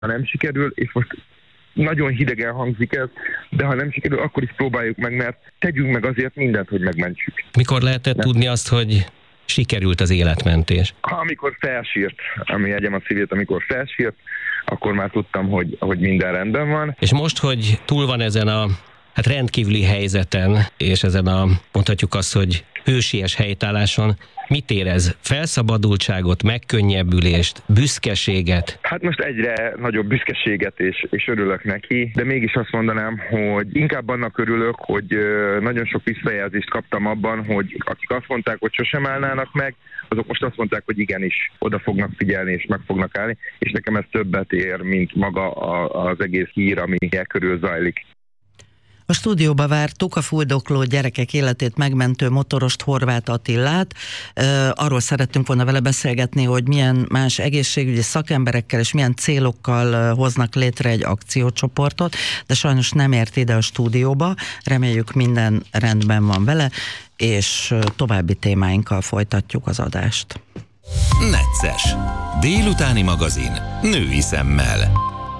Ha nem sikerül, és most nagyon hidegen hangzik ez, de ha nem sikerül, akkor is próbáljuk meg, mert tegyünk meg azért mindent, hogy megmentsük. Mikor lehetett tudni azt, hogy sikerült az életmentés? Amikor felsírt, ami jegyem a szívét, amikor felsírt, akkor már tudtam, hogy minden rendben van. És most, hogy túl van ezen a rendkívüli helyzeten, és ezen mondhatjuk azt, hogy hősies helytálláson, mit érez? Felszabadultságot, megkönnyebbülést, büszkeséget? Hát most egyre nagyobb büszkeséget, és örülök neki, de mégis azt mondanám, hogy inkább annak örülök, hogy nagyon sok visszajelzést kaptam abban, hogy akik azt mondták, hogy sosem állnának meg, azok most azt mondták, hogy igenis oda fognak figyelni, és meg fognak állni, és nekem ez többet ér, mint maga az egész hír, ami körül zajlik. A stúdióba vártuk a fuldokló gyerekek életét megmentő motorost, Horváth Attilát. Arról szerettünk volna vele beszélgetni, hogy milyen más egészségügyi szakemberekkel és milyen célokkal hoznak létre egy akciócsoportot, de sajnos nem ért ide a stúdióba. Reméljük minden rendben van vele, és további témáinkkal folytatjuk az adást. Necces. Délutáni magazin. Női szemmel.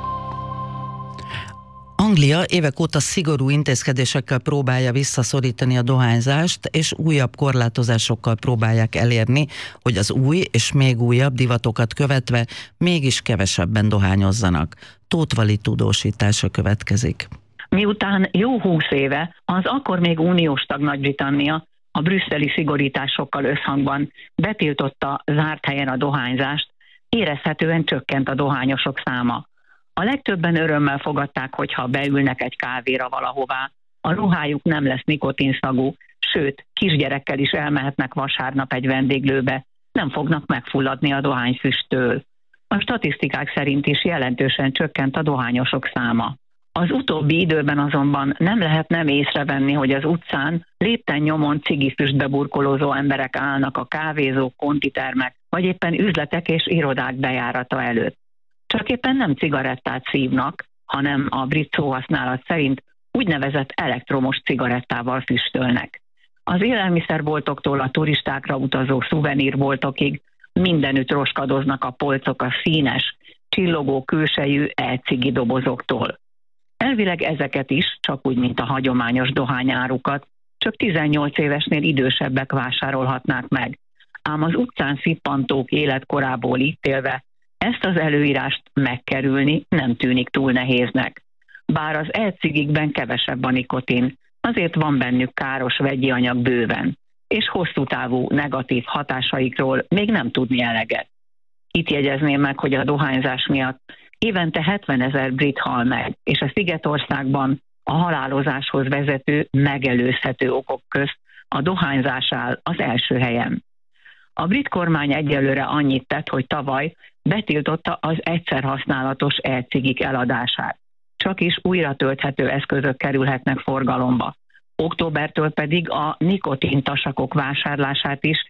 Anglia évek óta szigorú intézkedésekkel próbálja visszaszorítani a dohányzást, és újabb korlátozásokkal próbálják elérni, hogy az új és még újabb divatokat követve mégis kevesebben dohányozzanak. Tóth Vali tudósítása következik. Miután jó 20 éve az akkor még uniós tag Nagy-Britannia a brüsszeli szigorításokkal összhangban betiltotta zárt helyen a dohányzást, érezhetően csökkent a dohányosok száma. A legtöbben örömmel fogadták, hogyha beülnek egy kávéra valahová, a ruhájuk nem lesz nikotinszagú, sőt, kisgyerekkel is elmehetnek vasárnap egy vendéglőbe, nem fognak megfulladni a dohányfüsttől. A statisztikák szerint is jelentősen csökkent a dohányosok száma. Az utóbbi időben azonban nem lehet nem észrevenni, hogy az utcán lépten nyomon cigifüstbe burkolózó emberek állnak a kávézók, konditermek, vagy éppen üzletek és irodák bejárata előtt. Csak éppen nem cigarettát szívnak, hanem a brit szóhasználat szerint úgynevezett elektromos cigarettával füstölnek. Az élelmiszerboltoktól a turistákra utazó szuvenírboltokig mindenütt roskadoznak a polcok a színes, csillogó külsejű e-cigi dobozoktól. Elvileg ezeket is, csak úgy, mint a hagyományos dohányárukat, csak 18 évesnél idősebbek vásárolhatnák meg. Ám az utcán szippantók életkorából ítélve ezt az előírást megkerülni nem tűnik túl nehéznek. Bár az e-cigikben kevesebb a nikotin, azért van bennük káros vegyi anyag bőven, és hosszú távú negatív hatásaikról még nem tudni eleget. Itt jegyezném meg, hogy a dohányzás miatt évente 70 000 brit hal meg, és a Szigetországban a halálozáshoz vezető megelőzhető okok közt a dohányzás áll az első helyen. A brit kormány egyelőre annyit tett, hogy tavaly betiltotta az egyszerhasználatos e-cigik eladását. Csak is újra tölthető eszközök kerülhetnek forgalomba. Októbertől pedig a nikotintasakok vásárlását is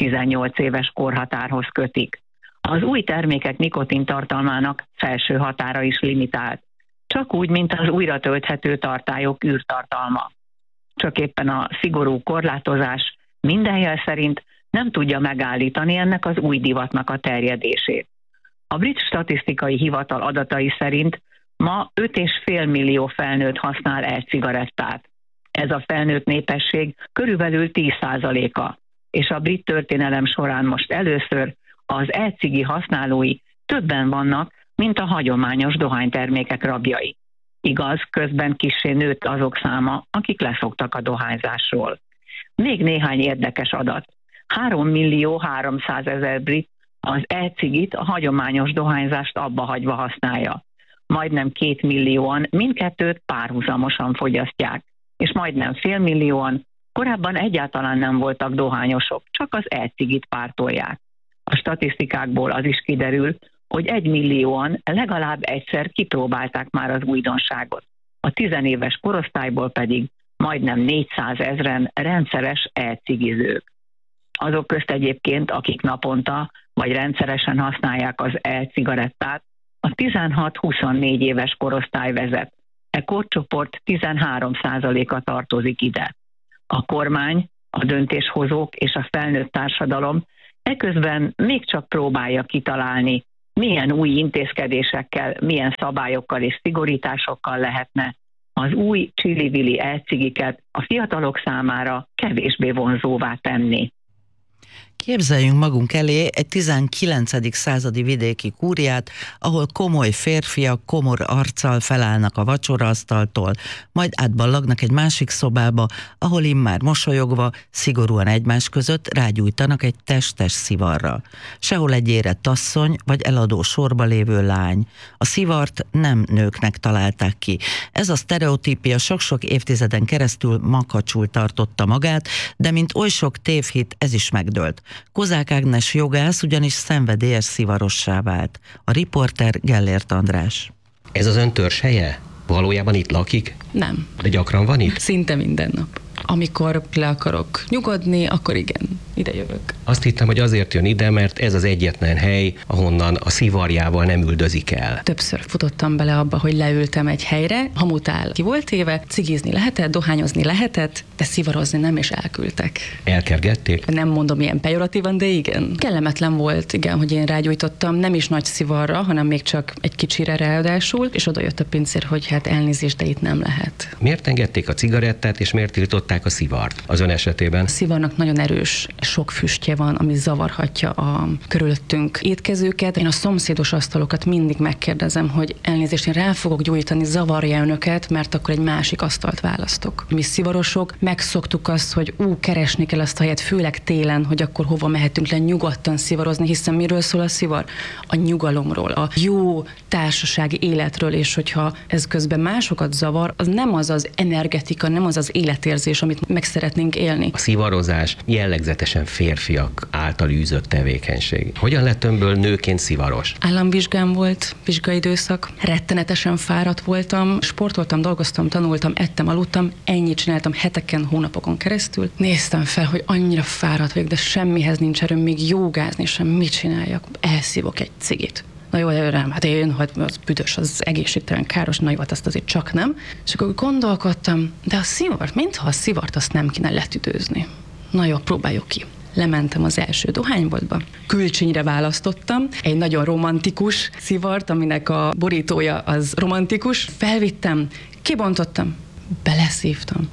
18 éves korhatárhoz kötik. Az új termékek nikotintartalmának felső határa is limitált. Csak úgy, mint az újra tölthető tartályok űrtartalma. Csak éppen a szigorú korlátozás minden jel szerint nem tudja megállítani ennek az új divatnak a terjedését. A brit statisztikai hivatal adatai szerint ma 5,5 millió felnőtt használ e-cigarettát. Ez a felnőtt népesség körülbelül 10%-a, és a brit történelem során most először az e-cigi használói többen vannak, mint a hagyományos dohánytermékek rabjai. Igaz, közben kissé nőtt azok száma, akik leszoktak a dohányzásról. Még néhány érdekes adat. 3.300.000 brit az e-cigit, a hagyományos dohányzást abba hagyva használja. Majdnem 2 millióan mindkettőt párhuzamosan fogyasztják, és majdnem 500 000 korábban egyáltalán nem voltak dohányosok, csak az e-cigit pártolják. A statisztikákból az is kiderül, hogy 1 millióan legalább egyszer kipróbálták már az újdonságot. A 10 éves korosztályból pedig majdnem 400 000 rendszeres e-cigizők. Azok közt egyébként, akik naponta vagy rendszeresen használják az e-cigarettát, a 16-24 éves korosztály vezet. E korcsoport 13%-a tartozik ide. A kormány, a döntéshozók és a felnőtt társadalom eközben még csak próbálja kitalálni, milyen új intézkedésekkel, milyen szabályokkal és szigorításokkal lehetne az új csili-vili elcigiket a fiatalok számára kevésbé vonzóvá tenni. Képzeljünk magunk elé egy 19. századi vidéki kúriát, ahol komoly férfiak komor arccal felállnak a vacsoraasztaltól, majd átballagnak egy másik szobába, ahol immár mosolyogva, szigorúan egymás között rágyújtanak egy testes szivarra. Sehol egy érett asszony, vagy eladó sorba lévő lány. A szivart nem nőknek találták ki. Ez a sztereotípia sok-sok évtizeden keresztül makacsul tartotta magát, de mint oly sok tévhit, ez is megdőlt. Kozák Ágnes jogász ugyanis szenvedélyes szivarossá vált. A riporter Gellért András. Ez az ön törzshelye? Valójában itt lakik? Nem. De gyakran van itt? Szinte minden nap. Amikor le akarok nyugodni, akkor igen, ide jövök. Azt hittem, hogy azért jön ide, mert ez az egyetlen hely, ahonnan a szivarjával nem üldözik el. Többször futottam bele abba, hogy leültem egy helyre, hamutál ki volt éve, cigizni lehetett, dohányozni lehetett, de szivarozni nem, és elküldtek. Elkergették? Nem mondom ilyen pejoratívan, de igen. Kellemetlen volt, igen, hogy én rágyújtottam, nem is nagy szivarra, hanem még csak egy kicsire ráadásul, és oda jött a pincér, hogy hát elnézést, de itt nem lehet. Miért engedték a cigarettát, és miért tiltották a szivart az ön esetében? A szivarnak nagyon erős, sok füstje van, ami zavarhatja a körülöttünk étkezőket. Én a szomszédos asztalokat mindig megkérdezem, hogy elnézést, én rá fogok gyújtani, zavarja önöket, mert akkor egy másik asztalt választok. Mi szivarosok megszoktuk azt, hogy keresni kell azt a helyet, főleg télen, hogy akkor hova mehetünk le nyugodtan szivarozni, hiszen miről szól a szivar? A nyugalomról, a jó társasági életről, és hogyha ez közben másokat zavar, az nem az az energetika, nem az az életérzés, amit meg szeretnénk élni. A szivarozás jellegzetesen férfiak által űzött tevékenység. Hogyan lett önből nőként szivaros? Államvizsgám volt, vizsgaidőszak, rettenetesen fáradt voltam, sportoltam, dolgoztam, tanultam, ettem, aludtam, ennyit csináltam heteken, hónapokon keresztül. Néztem fel, hogy annyira fáradt vagyok, de semmihez nincs erőm, még jogázni sem, mit csináljak? Elszívok egy cigit. Na jó, nem, hát én, hogy az büdös, az egészségtelen, káros, na jó, hát azt azért csak nem. És akkor gondolkodtam, de a szivart, mintha a szivart azt nem kéne letüdőzni. Na jó, próbáljuk ki. Lementem az első dohányboltba. Külcsényre választottam egy nagyon romantikus szivart, aminek a borítója az romantikus. Felvittem, kibontottam, beleszívtam.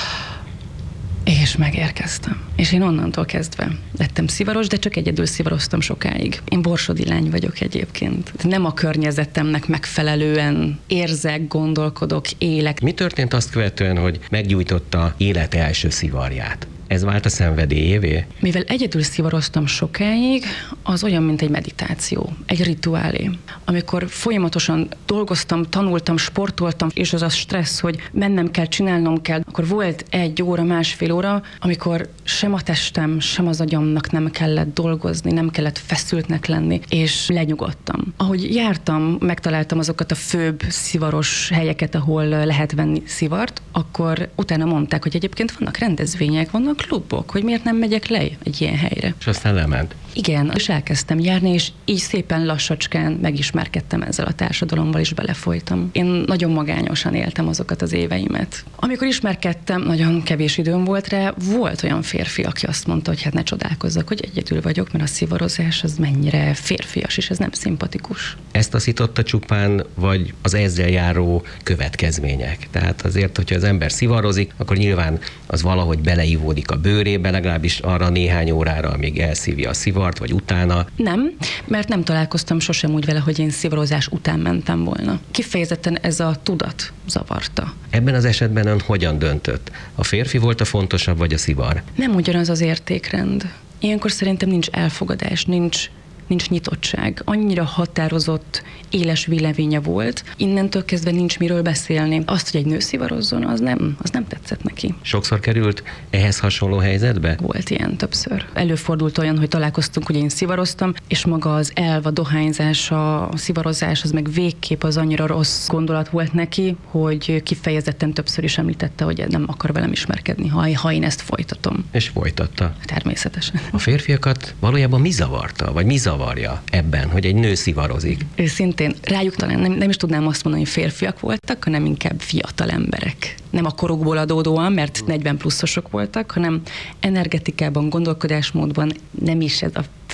És megérkeztem. És én onnantól kezdve lettem szivaros, de csak egyedül szivaroztam sokáig. Én borsodi lány vagyok egyébként. Nem a környezetemnek megfelelően érzek, gondolkodok, élek. Mi történt azt követően, hogy meggyújtotta élete első szivarját? Ez vált a szenvedélyévé? Mivel egyedül szivaroztam sokáig, az olyan, mint egy meditáció, egy rituálé. Amikor folyamatosan dolgoztam, tanultam, sportoltam, és az a stressz, hogy mennem kell, csinálnom kell, akkor volt 1 óra, másfél óra, amikor sem a testem, sem az agyamnak nem kellett dolgozni, nem kellett feszültnek lenni, és lenyugodtam. Ahogy jártam, megtaláltam azokat a főbb szivaros helyeket, ahol lehet venni szivart, akkor utána mondták, hogy egyébként vannak rendezvények, vannak klubok, hogy miért nem megyek le egy ilyen helyre. És aztán lement. Igen, és elkezdtem járni, és így szépen lassacskán megismerkedtem ezzel a társadalommal, és belefolytam. Én nagyon magányosan éltem azokat az éveimet. Amikor ismerkedtem, nagyon kevés időm volt rá, volt olyan férfi, aki azt mondta, hogy hát ne csodálkozzak, hogy egyedül vagyok, mert a szivarozás az mennyire férfias, és ez nem szimpatikus. Ezt taszította csupán, vagy az ezzel járó következmények? Tehát azért, hogyha az ember szivarozik, akkor nyilván az valahogy beleivódik a bőrébe, legalábbis arra néhány órára, amíg elszívja a szivart, vagy utána. Nem, mert nem találkoztam sosem úgy vele, hogy én szivarozás után mentem volna. Kifejezetten ez a tudat zavarta. Ebben az esetben ön hogyan döntött? A férfi volt a fontosabb, vagy a szivar? Nem ugyanaz az értékrend. Ilyenkor szerintem nincs elfogadás, nincs nyitottság. Annyira határozott, éles véleménye volt, innentől kezdve nincs miről beszélni. Azt, hogy egy nő szivarozzon, az nem tetszett neki. Sokszor került ehhez hasonló helyzetbe? Volt ilyen többször. Előfordult olyan, hogy találkoztunk, hogy én szivaroztam, és maga az elv, a dohányzás, a szivarozás, az meg végképp az annyira rossz gondolat volt neki, hogy kifejezetten többször is említette, hogy nem akar velem ismerkedni, ha én ezt folytatom. És folytatta. Természetesen. A férfiakat valójában mi zavarta, vagy mi zavarja ebben, hogy egy nő szivarozik? Őszintén rájuk talán nem is tudnám azt mondani, hogy férfiak voltak, hanem inkább fiatal emberek. Nem a korukból adódóan, mert 40 pluszosok voltak, hanem energetikában, gondolkodásmódban nem is ez a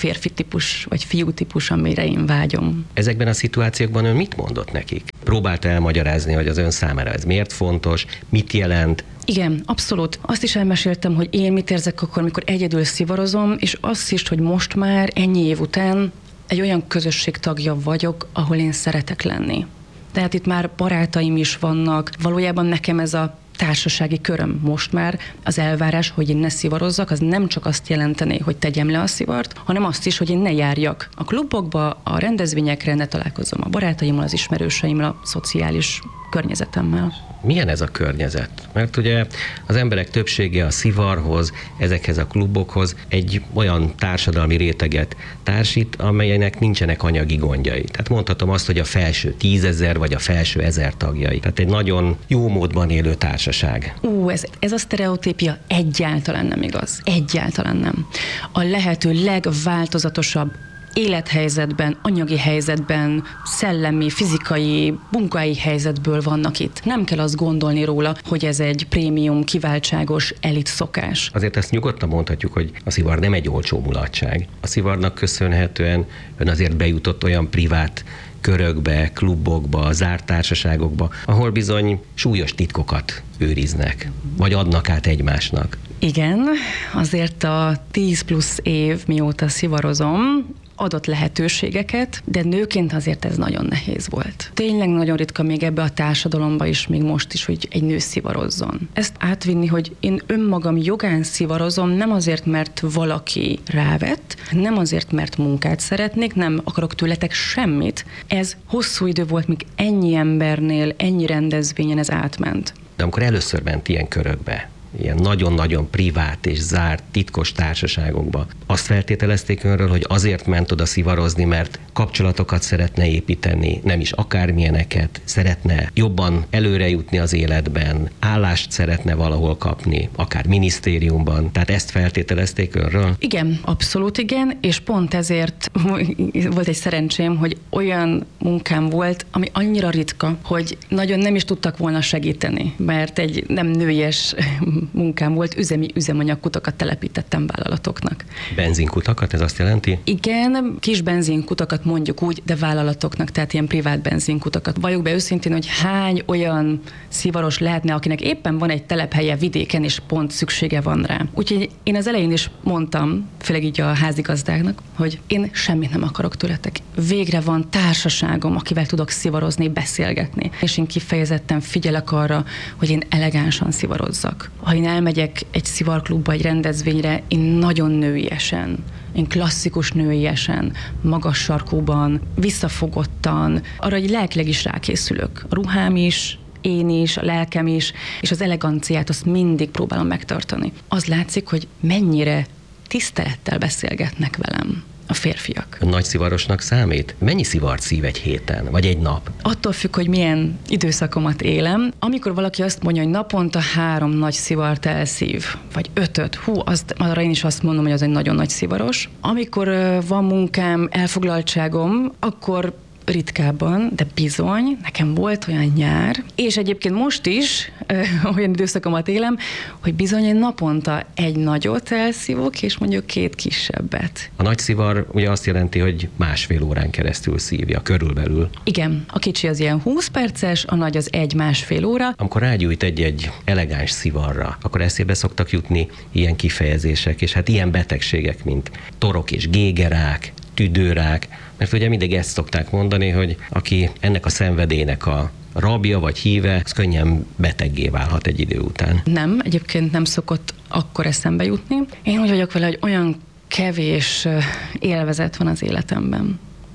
férfi típus, vagy fiú típus, amire én vágyom. Ezekben a szituációkban ön mit mondott nekik? Próbálta elmagyarázni, hogy az ön számára ez miért fontos, mit jelent? Igen, abszolút. Azt is elmeséltem, hogy én mit érzek akkor, amikor egyedül szivarozom, és azt is, hogy most már ennyi év után egy olyan közösség tagja vagyok, ahol én szeretek lenni. Tehát itt már barátaim is vannak. Valójában nekem ez a társasági köröm most már. Az elvárás, hogy én ne szivarozzak, az nem csak azt jelenteni, hogy tegyem le a szivart, hanem azt is, hogy én ne járjak a klubokba, a rendezvényekre, ne találkozzam a barátaimmal, az ismerőseimmel, a szociális környezetemmel. Milyen ez a környezet? Mert ugye az emberek többsége a szivarhoz, ezekhez a klubokhoz egy olyan társadalmi réteget társít, amelynek nincsenek anyagi gondjai. Tehát mondhatom azt, hogy a felső 10 000 vagy a felső 1000 tagjai. Tehát egy nagyon jó módban élő társaság. Ez a sztereotípia egyáltalán nem igaz. Egyáltalán nem. A lehető legváltozatosabb élethelyzetben, anyagi helyzetben, szellemi, fizikai, munkai helyzetből vannak itt. Nem kell azt gondolni róla, hogy ez egy prémium, kiváltságos elit szokás. Azért ezt nyugodtan mondhatjuk, hogy a szivar nem egy olcsó mulatság. A szivarnak köszönhetően ön azért bejutott olyan privát körökbe, klubokba, zárt társaságokba, ahol bizony súlyos titkokat őriznek, vagy adnak át egymásnak. Igen, azért a 10 plusz év, mióta szivarozom, adott lehetőségeket, de nőként azért ez nagyon nehéz volt. Tényleg nagyon ritka még ebbe a társadalomba is, még most is, hogy egy nő szivarozzon. Ezt átvinni, hogy én önmagam jogán szivarozom, nem azért, mert valaki rávett, nem azért, mert munkát szeretnék, nem akarok tőletek semmit. Ez hosszú idő volt, míg ennyi embernél, ennyi rendezvényen ez átment. De amikor először ment ilyen körökbe, ilyen nagyon-nagyon privát és zárt, titkos társaságokba. Azt feltételezték önről, hogy azért ment oda szivarozni, mert kapcsolatokat szeretne építeni, nem is akármilyeneket, szeretne jobban előre jutni az életben, állást szeretne valahol kapni, akár minisztériumban. Tehát ezt feltételezték önről? Igen, abszolút igen, és pont ezért volt egy szerencsém, hogy olyan munkám volt, ami annyira ritka, hogy nagyon nem is tudtak volna segíteni, mert egy nem nőies munkám volt, üzemanyagkutakat telepítettem vállalatoknak. Benzinkutakat, ez azt jelenti? Igen, kis benzinkutakat mondjuk úgy, de vállalatoknak, tehát ilyen privát benzinkutakat. Valljuk be őszintén, hogy hány olyan szivaros lehetne, akinek éppen van egy telephelye vidéken, és pont szüksége van rá. Úgyhogy én az elején is mondtam, főleg így a házigazdáknak, hogy én semmit nem akarok tőletek. Végre van társaságom, akivel tudok szivarozni, beszélgetni. És én kifejezetten figyelek arra, hogy én elegánsan szivarozzak. Ha én elmegyek egy szivarklubba, egy rendezvényre, én nagyon nőiesen, én klasszikus nőiesen, magas sarkúban, visszafogottan, arra, hogy lelkileg is rákészülök. A ruhám is, én is, a lelkem is, és az eleganciát azt mindig próbálom megtartani. Az látszik, hogy mennyire tisztelettel beszélgetnek velem a férfiak. Nagy szivarosnak számít? Mennyi szivart szív egy héten, vagy egy nap? Attól függ, hogy milyen időszakomat élem. Amikor valaki azt mondja, hogy naponta 3 nagy szivart elszív, vagy 5, arra én is azt mondom, hogy az egy nagyon nagy szivaros. Amikor van munkám, elfoglaltságom, akkor ritkábban, de bizony, nekem volt olyan nyár, és egyébként most is olyan időszakomat élem, hogy bizony én naponta egy nagyot elszívok, és mondjuk 2 kisebbet. A nagy szivar ugye azt jelenti, hogy 1,5 órán keresztül szívja, körülbelül. Igen, a kicsi az ilyen 20 perces, a nagy az 1,5 óra. Amikor rágyújt egy elegáns szivarra, akkor eszébe szoktak jutni ilyen kifejezések, és hát ilyen betegségek, mint torok és gégerák, tüdőrák, mert ugye mindig ezt szokták mondani, hogy aki ennek a szenvedélynek a rabja vagy híve, az könnyen beteggé válhat egy idő után. Nem, egyébként nem szokott akkor eszembe jutni. Én úgy vagyok vele, hogy olyan kevés élvezet van az életemben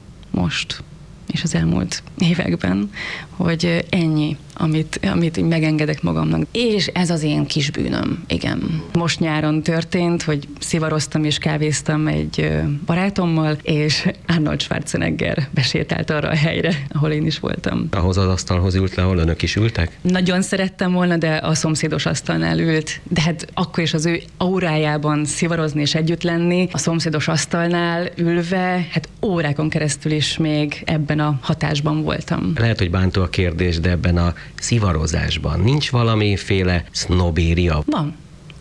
most, és az elmúlt években, hogy ennyi, amit megengedek magamnak. És ez az én kis bűnöm, igen. Most nyáron történt, hogy szivaroztam és kávéztam egy barátommal, és Arnold Schwarzenegger besétált arra a helyre, ahol én is voltam. Ahhoz az asztalhoz ült le, ahol önök is ültek? Nagyon szerettem volna, de a szomszédos asztalnál ült. De hát akkor is az ő aurájában szivarozni és együtt lenni, a szomszédos asztalnál ülve, hát órákon keresztül is még ebben a hatásban voltam. Lehet, hogy bántó a kérdés, de ebben a szivarozásban nincs valamiféle sznobéria? Van.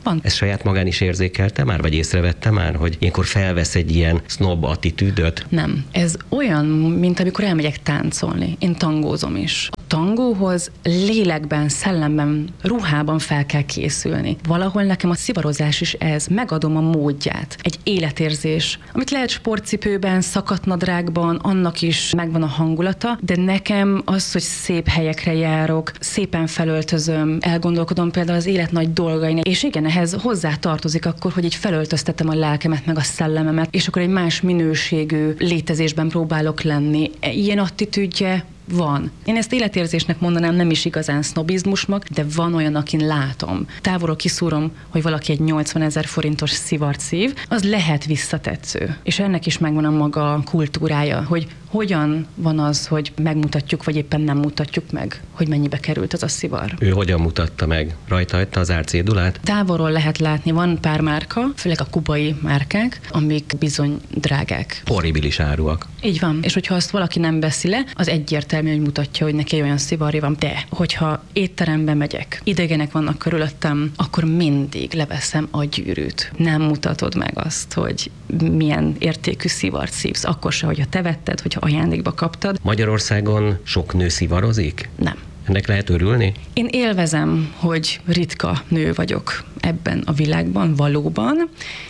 Van. Ezt saját magán is érzékelte már, vagy észrevette már, hogy ilyenkor felvesz egy ilyen sznob attitűdöt? Nem. Ez olyan, mint amikor elmegyek táncolni. Én tangózom is. A tangóhoz lélekben, szellemben, ruhában fel kell készülni. Valahol nekem a szivarozás is ez. Megadom a módját. Egy életérzés, amit lehet sportcipőben, szakadt nadrágban, annak is megvan a hangulata, de nekem az, hogy szép helyekre járok, szépen felöltözöm, elgondolkodom például az élet nagy dolgain, és igen, ehhez hozzá tartozik akkor, hogy így felöltöztetem a lelkemet, meg a szellememet, és akkor egy más minőségű létezésben próbálok lenni. Ilyen attitűdje van. Én ezt életérzésnek mondanám, nem is igazán sznobizmusnak, de van olyan, akin látom. Távolról kiszúrom, hogy valaki egy 80 000 forintos szivart szív, az lehet visszatetsző. És ennek is megvan a maga kultúrája, hogy hogyan van az, hogy megmutatjuk, vagy éppen nem mutatjuk meg, hogy mennyibe került az a szivar. Ő hogyan mutatta meg? Rajta hagyta az árcédulát? Távolról lehet látni, van pár márka, főleg a kubai márkák, amik bizony drágák. Horribilis áruak. Így van. És hogyha azt valaki nem veszi le, az egyértelmű, hogy mutatja, hogy neki olyan szivarja van. De hogyha étterembe megyek, idegenek vannak körülöttem, akkor mindig leveszem a gyűrűt. Nem mutatod meg azt, hogy milyen értékű szivart szívsz. Akkor se, hogyha te vetted, hogyha ajándékba kaptad. Magyarországon sok nő szivarozik? Nem. Ennek lehet örülni? Én élvezem, hogy ritka nő vagyok ebben a világban valóban,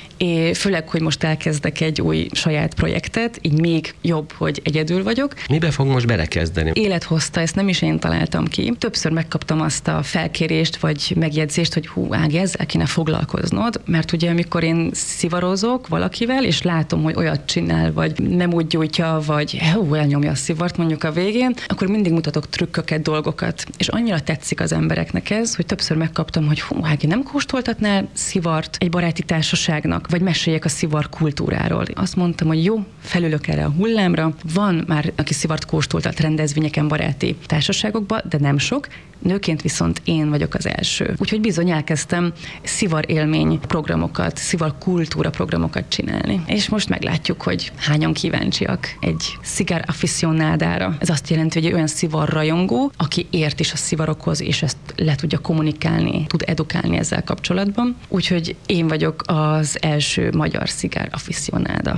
és főleg, hogy most elkezdek egy új saját projektet, így még jobb, hogy egyedül vagyok. Mibe fog most belekezdeni? Élet hozta, ezt nem is én találtam ki. Többször megkaptam azt a felkérést, vagy megjegyzést, hogy Ági, ezzel kéne foglalkoznod, mert ugye amikor én szivarozok valakivel, és látom, hogy olyat csinál, vagy nem úgy gyújtja, vagy elnyomja a szivart mondjuk a végén, akkor mindig mutatok trükköket, dolgokat. És annyira tetszik az embereknek ez, hogy többször megkaptam, hogy Ági, nem kóstoltatnál szivart egy baráti társaságnak, vagy meséljek a szivar kultúráról. Azt mondtam, hogy jó, felülök erre a hullámra. Van már, aki szivart kóstoltat rendezvényeken, baráti társaságokban, de nem sok. Nőként viszont én vagyok az első. Úgyhogy bizony elkezdtem szivar élmény programokat, szivar kultúra programokat csinálni. És most meglátjuk, hogy hányan kíváncsiak egy szigár aficionádára. Ez azt jelenti, hogy egy olyan szivar rajongó, aki ért is a szivarokhoz, és ezt le tudja kommunikálni, tud edukálni ezzel kapcsolatban. Úgyhogy én vagyok az első magyar szigár aficionáda.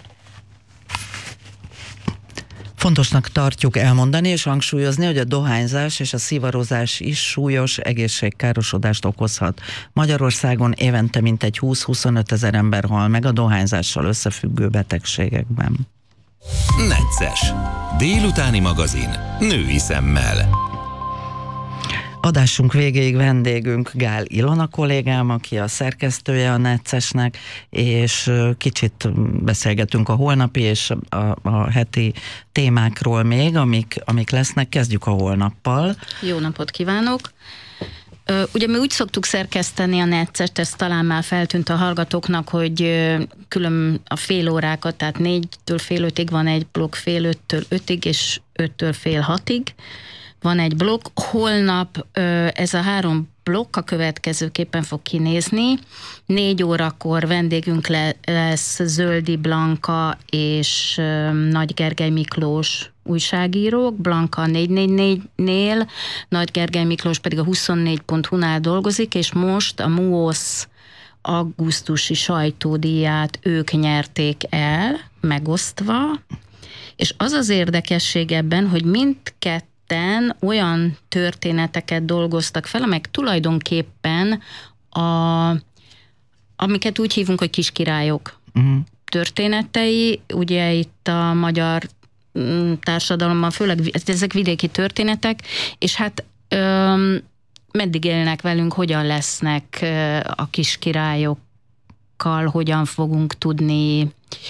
Fontosnak tartjuk elmondani és hangsúlyozni, hogy a dohányzás és a szivarozás is súlyos egészségkárosodást okozhat. Magyarországon évente mintegy 20-25 000 ember hal meg a dohányzással összefüggő betegségekben. Necces. Délutáni magazin. Női szemmel. Adásunk végéig vendégünk Gál Ilona kollégám, aki a szerkesztője a Neccesnek, és kicsit beszélgetünk a holnapi és a heti témákról még, amik lesznek. Kezdjük a holnappal. Jó napot kívánok! Ugye mi úgy szoktuk szerkeszteni a Neccest, ez talán már feltűnt a hallgatóknak, hogy külön a fél órákat, tehát 4-től fél 5-ig van egy blokk, fél 5-től 5-ig és 5-től fél 6-ig. Van egy blokk. Holnap ez a 3 blokk a következőképpen fog kinézni. 4 órakor vendégünk lesz Zöldi Blanka és Nagy Gergely Miklós újságírók. Blanka a 444-nél, Nagy Gergely Miklós pedig a 24.hu-nál dolgozik, és most a MUOSZ augusztusi sajtódíját ők nyerték el, megosztva. És az az érdekesség ebben, hogy mindketten olyan történeteket dolgoztak fel, amelyek tulajdonképpen amiket úgy hívunk, hogy kiskirályok történetei. Ugye itt a magyar társadalomban főleg ezek vidéki történetek, és hát meddig élnek velünk, hogyan lesznek a kiskirályokkal, hogyan fogunk tudni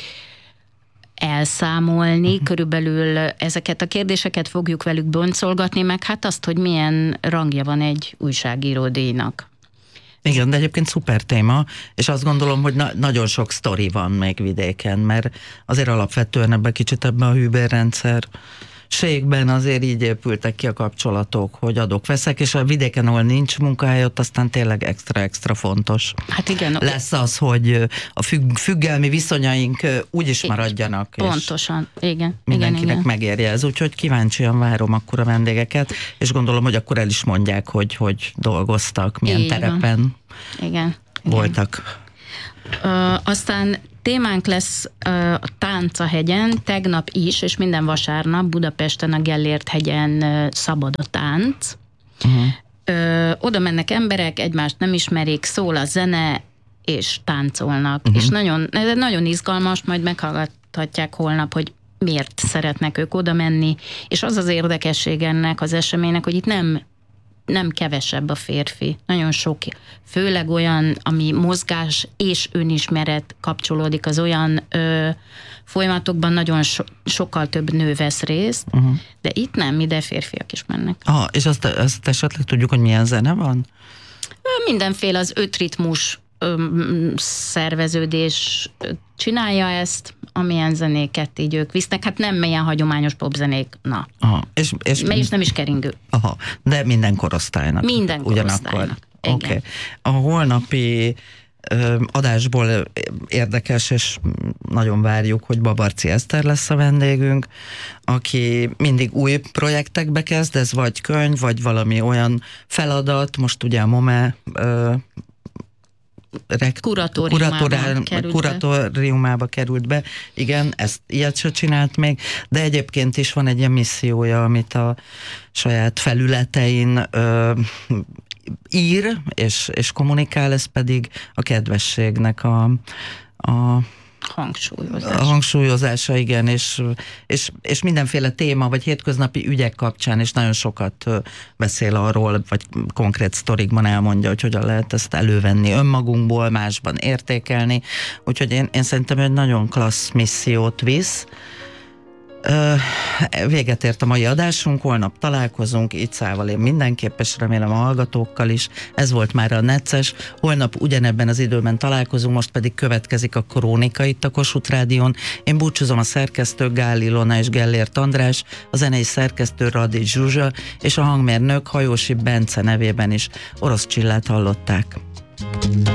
elszámolni, körülbelül ezeket a kérdéseket fogjuk velük boncolgatni, meg hát azt, hogy milyen rangja van egy újságíródíjnak. Igen, de egyébként szuper téma, és azt gondolom, hogy nagyon sok sztori van még vidéken, mert azért alapvetően ebben a hűbérrendszerségben azért így épültek ki a kapcsolatok, hogy adok-veszek, és a vidéken, ahol nincs munkahely, ott aztán tényleg extra fontos. Hát igen. Lesz az, hogy a függelmi viszonyaink úgy is maradjanak. Pontosan, igen. Mindenkinek igen. megérje ez, úgyhogy kíváncsian várom akkor a vendégeket, és gondolom, hogy akkor el is mondják, hogy dolgoztak, milyen így terepen. Van. Igen. voltak. Aztán témánk lesz a Tánc a hegyen, tegnap is, és minden vasárnap Budapesten a Gellért hegyen szabad a tánc. Oda mennek emberek, egymást nem ismerik, szól a zene, és táncolnak. És nagyon izgalmas, majd meghallgathatják holnap, hogy miért szeretnek ők oda menni, és az az érdekesség ennek az eseménynek, hogy itt nem kevesebb a férfi. Nagyon sok, főleg olyan, ami mozgás és önismeret kapcsolódik, az olyan folyamatokban nagyon sokkal több nő vesz részt, de itt nem, ide férfiak is mennek. És azt esetleg tudjuk, hogy milyen zene van? Mindenféle az 5 ritmus szerveződés csinálja ezt, amilyen zenéket így ők visznek, hát nem ilyen hagyományos popzenék, na. És nem is keringő. De minden korosztálynak. Minden korosztálynak. Okay. A holnapi adásból érdekes, és nagyon várjuk, hogy Babarczy Eszter lesz a vendégünk, aki mindig új projektekbe kezd, ez vagy könyv, vagy valami olyan feladat, most ugye a MOME kuratóriumába került be. Igen, ilyet se csinált még, de egyébként is van egy ilyen missziója, amit a saját felületein ír és kommunikál, ez pedig a kedvességnek a hangsúlyozása, igen, és mindenféle téma, vagy hétköznapi ügyek kapcsán, és nagyon sokat beszél arról, vagy konkrét sztorikban elmondja, hogy hogyan lehet ezt elővenni önmagunkból, másban értékelni, úgyhogy én szerintem egy nagyon klassz missziót visz. Véget ért a mai adásunk, holnap találkozunk, Icával én mindenképp, és remélem a hallgatókkal is. Ez volt már a Necces. Holnap ugyanebben az időben találkozunk, most pedig következik a Krónika itt a Kossuth Rádión. Én búcsúzom, a szerkesztő Gál Ilona és Gellért András, a zenei szerkesztő Radics Zsuzsa, és a hangmérnök Hajósi Bence nevében is Orosz Csillát hallották.